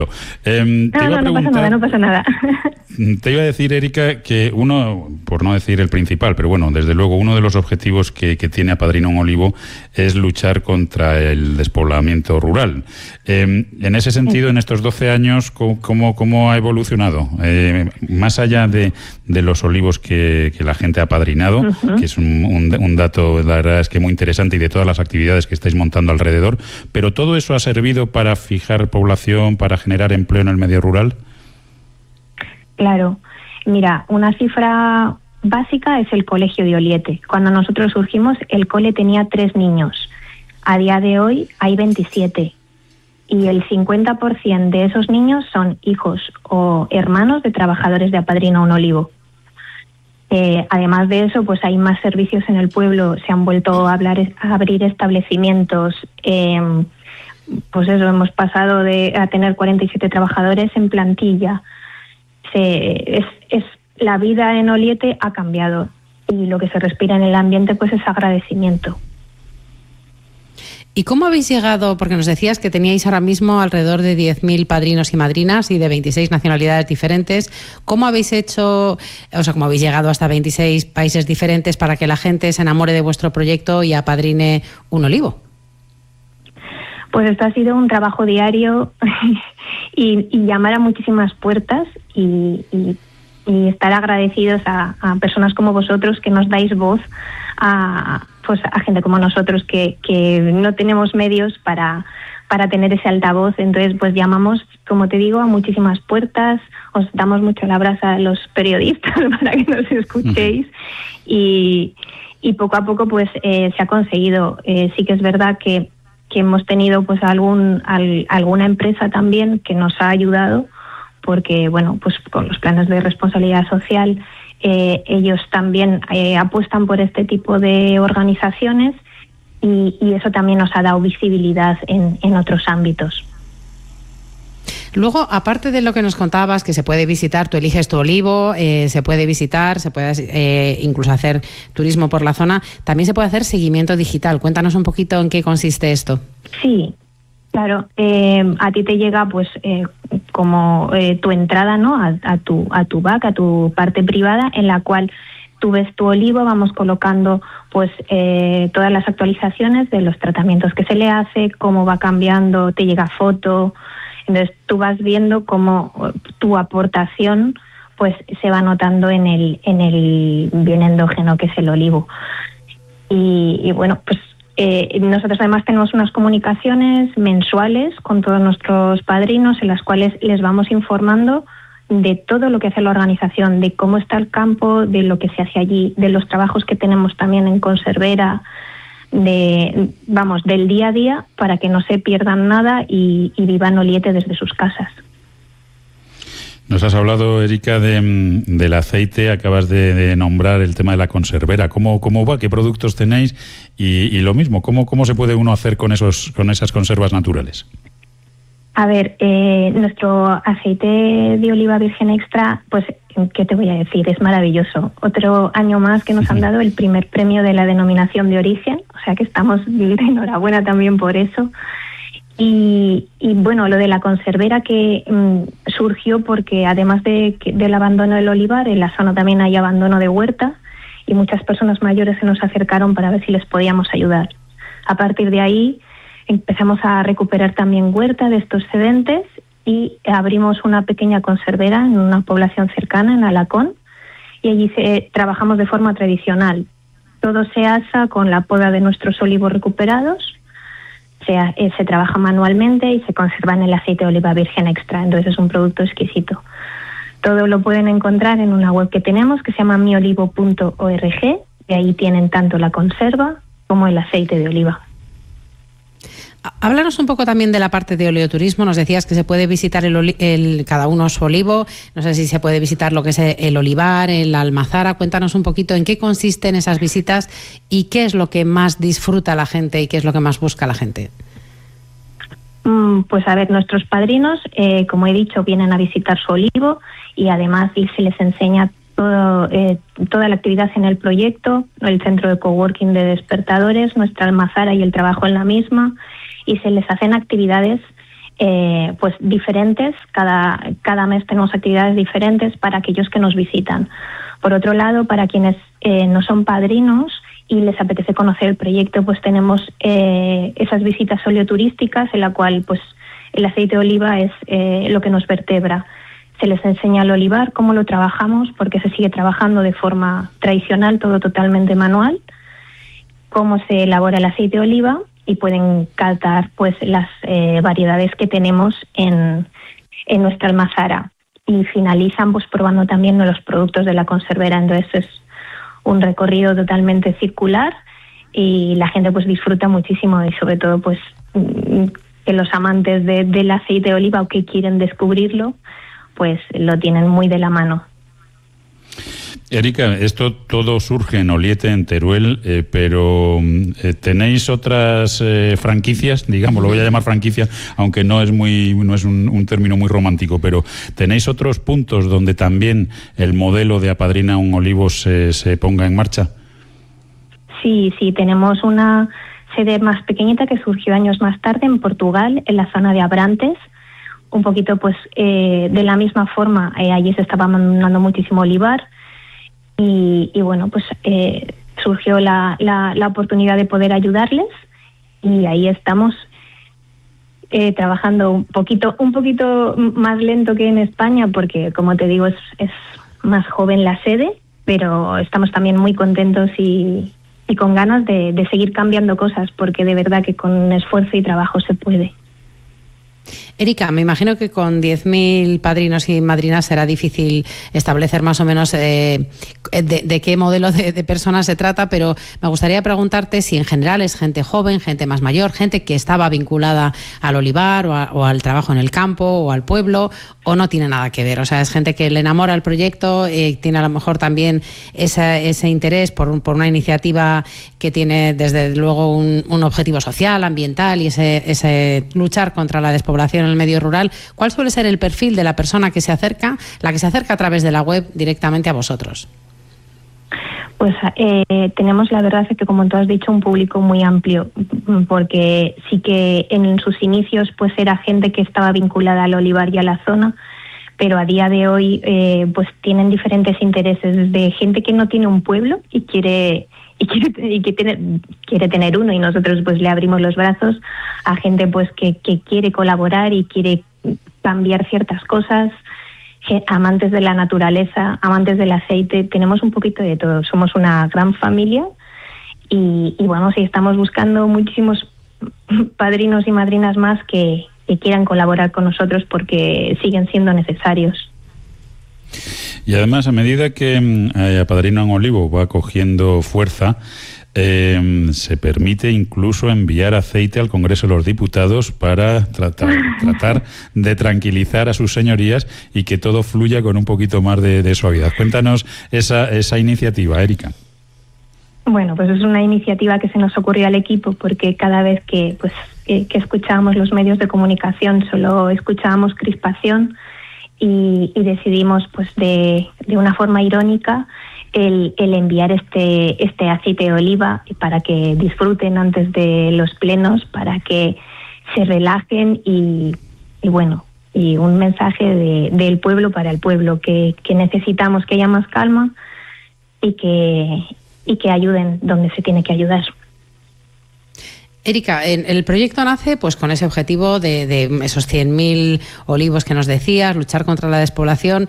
No pasa nada. Te iba a decir, Erika, que uno, por no decir el principal, pero bueno, desde luego uno de los objetivos que tiene Apadrina un Olivo es luchar contra el despoblamiento rural. En ese sentido, en estos 12 años, ¿cómo ha evolucionado? Más allá de los olivos que la gente ha apadrinado, que es un dato, la verdad es que muy interesante, y de todas las actividades que estáis montando alrededor, pero ¿todo eso ha servido para fijar población, para generar empleo en el medio rural? Claro. Mira, una cifra básica es el colegio de Oliete. Cuando nosotros surgimos, el cole tenía 3 niños. A día de hoy hay 27. Y el 50% de esos niños son hijos o hermanos de trabajadores de Apadrina un Olivo. Además de eso, pues hay más servicios en el pueblo. Se han vuelto a abrir establecimientos. Pues eso, hemos pasado a tener 47 trabajadores en plantilla. La vida en Oliete ha cambiado y lo que se respira en el ambiente pues es agradecimiento. ¿Y cómo habéis llegado? Porque nos decías que teníais ahora mismo alrededor de 10.000 padrinos y madrinas y de 26 nacionalidades diferentes. ¿Cómo habéis hecho, cómo habéis llegado hasta 26 países diferentes para que la gente se enamore de vuestro proyecto y apadrine un olivo? Pues esto ha sido un trabajo diario y llamar a muchísimas puertas y estar agradecidos a personas como vosotros que nos dais voz a gente como nosotros que no tenemos medios para tener ese altavoz. Entonces pues llamamos, como te digo, a muchísimas puertas, os damos mucho el abrazo a los periodistas para que nos escuchéis y poco a poco pues se ha conseguido. Sí que es verdad que hemos tenido pues alguna empresa también que nos ha ayudado, porque bueno, pues con los planes de responsabilidad social ellos también apuestan por este tipo de organizaciones y eso también nos ha dado visibilidad en otros ámbitos. Luego, aparte de lo que nos contabas, que se puede visitar, tú eliges tu olivo, se puede visitar, se puede incluso hacer turismo por la zona, también se puede hacer seguimiento digital. Cuéntanos un poquito en qué consiste esto. Sí, claro. A ti te llega pues como tu entrada, ¿no? a tu back, a tu parte privada, en la cual tú ves tu olivo, vamos colocando pues todas las actualizaciones de los tratamientos que se le hace, cómo va cambiando, te llega foto. Entonces tú vas viendo cómo tu aportación pues se va notando en el bien endógeno que es el olivo. Y bueno, pues nosotros además tenemos unas comunicaciones mensuales con todos nuestros padrinos en las cuales les vamos informando de todo lo que hace la organización, de cómo está el campo, de lo que se hace allí, de los trabajos que tenemos también en conservera, del día a día, para que no se pierdan nada y vivan Oliete desde sus casas. Nos has hablado, Erika, del aceite, acabas de nombrar el tema de la conservera. ¿Cómo va? ¿Qué productos tenéis? Y lo mismo, ¿cómo se puede uno hacer con esas conservas naturales? A ver, nuestro aceite de oliva virgen extra, pues, ¿qué te voy a decir? Es maravilloso. Otro año más que nos han dado el primer premio de la denominación de origen, o sea que estamos de enhorabuena también por eso. Y bueno, lo de la conservera que surgió porque además del abandono del olivar, en la zona también hay abandono de huerta y muchas personas mayores se nos acercaron para ver si les podíamos ayudar. A partir de ahí empezamos a recuperar también huerta de estos excedentes y abrimos una pequeña conservera en una población cercana, en Alacón, y allí trabajamos de forma tradicional. Todo se asa con la poda de nuestros olivos recuperados, se trabaja manualmente y se conserva en el aceite de oliva virgen extra, entonces es un producto exquisito. Todo lo pueden encontrar en una web que tenemos que se llama miolivo.org y ahí tienen tanto la conserva como el aceite de oliva. Háblanos un poco también de la parte de oleoturismo. Nos decías que se puede visitar cada uno su olivo. No sé si se puede visitar lo que es el olivar, el almazara. Cuéntanos un poquito en qué consisten esas visitas y qué es lo que más disfruta la gente y qué es lo que más busca la gente. Pues a ver, nuestros padrinos, como he dicho, vienen a visitar su olivo y además se les enseña toda la actividad en el proyecto, el centro de coworking de despertadores, nuestra almazara y el trabajo en la misma, y se les hacen actividades pues diferentes. Cada mes tenemos actividades diferentes para aquellos que nos visitan. Por otro lado, para quienes no son padrinos y les apetece conocer el proyecto, pues tenemos esas visitas oleoturísticas en la cual pues el aceite de oliva es lo que nos vertebra. Se les enseña el olivar, cómo lo trabajamos, porque se sigue trabajando de forma tradicional, todo totalmente manual, cómo se elabora el aceite de oliva, y pueden catar pues las variedades que tenemos en nuestra almazara. Y finalizan pues probando también los productos de la conservera. Entonces es un recorrido totalmente circular y la gente pues disfruta muchísimo, y sobre todo pues que los amantes del aceite de oliva o que quieren descubrirlo pues lo tienen muy de la mano. Erika, esto todo surge en Oliete, en Teruel, pero ¿tenéis otras franquicias? Digamos, lo voy a llamar franquicia, aunque no es un término muy romántico, pero ¿tenéis otros puntos donde también el modelo de Apadrina un Olivo se ponga en marcha? Sí, tenemos una sede más pequeñita que surgió años más tarde en Portugal, en la zona de Abrantes. Un poquito pues de la misma forma, allí se estaba mandando muchísimo olivar. Y bueno, pues surgió la oportunidad de poder ayudarles, y ahí estamos trabajando un poquito más lento que en España, porque como te digo es más joven la sede, pero estamos también muy contentos y con ganas de seguir cambiando cosas, porque de verdad que con esfuerzo y trabajo se puede. Erika, me imagino que con 10.000 padrinos y madrinas será difícil establecer más o menos de qué modelo de personas se trata, pero me gustaría preguntarte si en general es gente joven, gente más mayor, gente que estaba vinculada al olivar o al trabajo en el campo o al pueblo, o no tiene nada que ver. O sea, es gente que le enamora el proyecto, tiene a lo mejor también ese interés por una iniciativa que tiene desde luego un objetivo social, ambiental, y ese luchar contra la despoblación en el medio rural. ¿Cuál suele ser el perfil de la persona que se acerca, a través de la web directamente a vosotros? Pues tenemos, la verdad es que, como tú has dicho, un público muy amplio, porque sí que en sus inicios pues era gente que estaba vinculada al olivar y a la zona, pero a día de hoy pues tienen diferentes intereses, desde gente que no tiene un pueblo y quiere tener uno, y nosotros pues le abrimos los brazos, a gente pues que quiere colaborar y quiere cambiar ciertas cosas, amantes de la naturaleza, amantes del aceite. Tenemos un poquito de todo, somos una gran familia, y bueno, sí, estamos buscando muchísimos padrinos y madrinas más que quieran colaborar con nosotros, porque siguen siendo necesarios. Y además, a medida que Apadrina un Olivo va cogiendo fuerza, se permite incluso enviar aceite al Congreso de los Diputados para tratar de tranquilizar a sus señorías y que todo fluya con un poquito más de suavidad. Cuéntanos esa iniciativa, Erika. Bueno, pues es una iniciativa que se nos ocurrió al equipo, porque cada vez que escuchábamos los medios de comunicación solo escuchábamos crispación, y decidimos pues de una forma irónica el enviar este aceite de oliva para que disfruten antes de los plenos, para que se relajen, y bueno, y un mensaje del pueblo para el pueblo, que necesitamos que haya más calma y que ayuden donde se tiene que ayudar. Erika, el proyecto nace pues con ese objetivo de esos 100.000 olivos que nos decías, luchar contra la despoblación.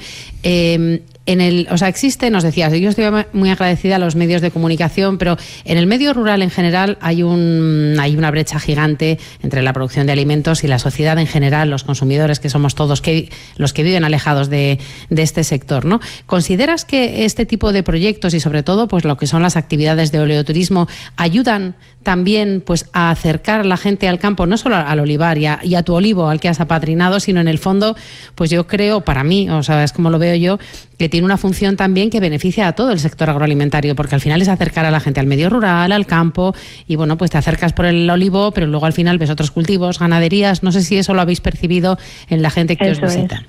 Existe, nos decías, yo estoy muy agradecida a los medios de comunicación, pero en el medio rural en general hay una brecha gigante entre la producción de alimentos y la sociedad en general, los consumidores, que somos todos los que viven alejados de este sector, ¿no? ¿Consideras que este tipo de proyectos y sobre todo pues lo que son las actividades de oleoturismo ayudan también pues a acercar a la gente al campo, no solo al olivar y a tu olivo al que has apadrinado, sino en el fondo, pues yo creo, para mí, o sea, es como lo veo yo, que tiene una función también que beneficia a todo el sector agroalimentario, porque al final es acercar a la gente al medio rural, al campo, y bueno, pues te acercas por el olivo, pero luego al final ves otros cultivos, ganaderías. No sé si eso lo habéis percibido en la gente que eso os visita.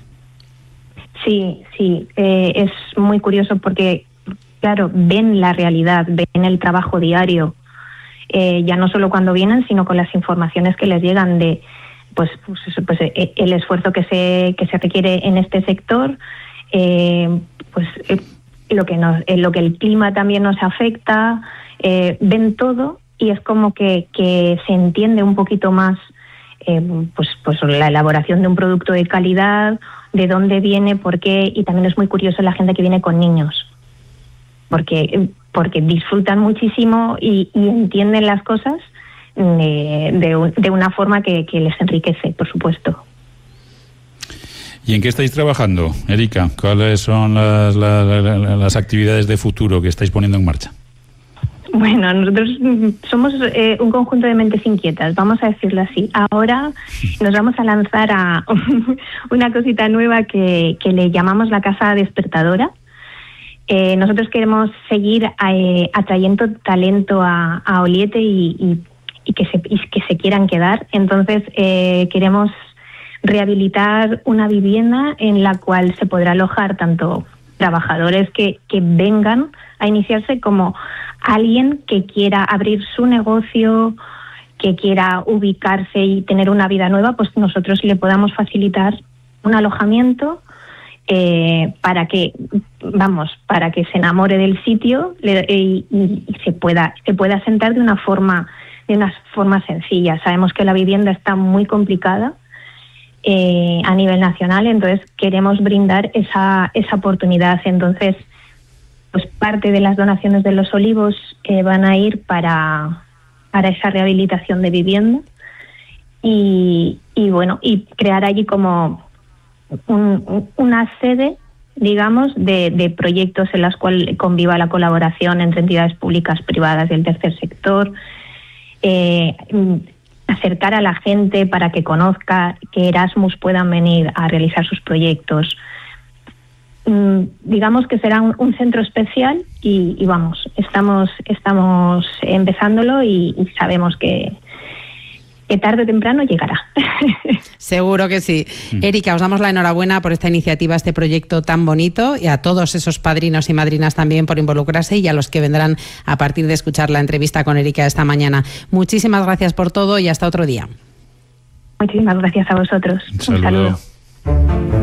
Sí, es muy curioso porque, claro, ven la realidad, ven el trabajo diario, ya no solo cuando vienen, sino con las informaciones que les llegan de pues el esfuerzo que se requiere en este sector, lo que el clima también nos afecta, ven todo y es como que se entiende un poquito más pues la elaboración de un producto de calidad, de dónde viene, por qué, y también es muy curioso la gente que viene con niños, porque disfrutan muchísimo y entienden las cosas de una forma que les enriquece, por supuesto. ¿Y en qué estáis trabajando, Erika? ¿Cuáles son las actividades de futuro que estáis poniendo en marcha? Bueno, nosotros somos un conjunto de mentes inquietas, vamos a decirlo así. Ahora nos vamos a lanzar a una cosita nueva que le llamamos la Casa Despertadora. Nosotros queremos seguir atrayendo talento a Oliete y que se quieran quedar. Entonces queremos rehabilitar una vivienda en la cual se podrá alojar tanto trabajadores que vengan a iniciarse como alguien que quiera abrir su negocio, que quiera ubicarse y tener una vida nueva, pues nosotros le podamos facilitar un alojamiento para que se enamore del sitio y se pueda asentar de una forma sencilla. Sabemos que la vivienda está muy complicada a nivel nacional, entonces queremos brindar esa oportunidad. Entonces, pues parte de las donaciones de Los Olivos van a ir para esa rehabilitación de vivienda y crear allí como una sede, digamos, de proyectos en las cuales conviva la colaboración entre entidades públicas, privadas y el tercer sector, acercar a la gente para que conozca que Erasmus puedan venir a realizar sus proyectos. Digamos que será un centro especial y estamos empezándolo y sabemos que tarde o temprano llegará. Seguro que sí. Erika, os damos la enhorabuena por esta iniciativa, este proyecto tan bonito, y a todos esos padrinos y madrinas también por involucrarse, y a los que vendrán a partir de escuchar la entrevista con Erika esta mañana. Muchísimas gracias por todo y hasta otro día. Muchísimas gracias a vosotros. Un saludo.